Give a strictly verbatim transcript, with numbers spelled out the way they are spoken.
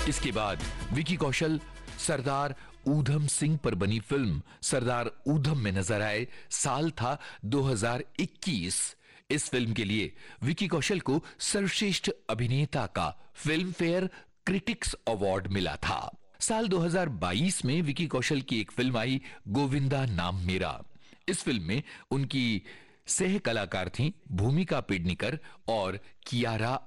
इसके बाद विकी कौशल सरदार ऊधम सिंह पर बनी फिल्म सरदार ऊधम में नजर आए। साल था दो हज़ार इक्कीस। इस फिल्म के लिए विकी कौशल को सर्वश्रेष्ठ अभिनेता का फिल्म फेयर क्रिटिक्स अवार्ड मिला था। साल दो हज़ार बाईस में विकी कौशल की एक फिल्म आई गोविंदा नाम मेरा। इस फिल्म में उनकी सह कलाकार थीं भूमिका पेडनेकर और कियारा